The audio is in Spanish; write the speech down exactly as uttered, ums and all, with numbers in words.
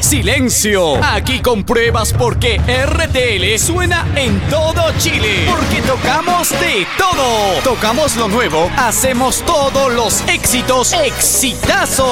¡Silencio! Aquí compruebas por qué R T L suena en todo Chile. Porque tocamos de todo. Tocamos lo nuevo, hacemos todos los éxitos, exitazos.